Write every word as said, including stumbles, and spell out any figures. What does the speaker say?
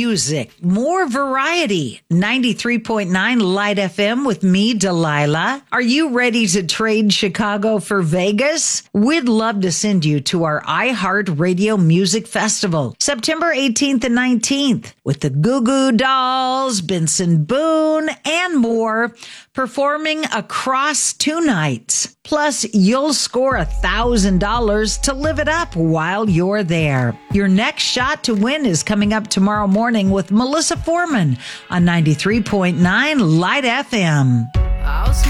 music, more variety. ninety-three point nine Light F M with me, Delilah. Are you ready to trade Chicago for Vegas? We'd love to send you to our iHeartRadio Music Festival, September eighteenth and nineteenth, with the Goo Goo Dolls, Benson Boone, and more, performing across two nights. Plus, you'll score one thousand dollars to live it up while you're there. Your next shot to win is coming up tomorrow morning with Melissa Foreman on ninety-three point nine Light F M.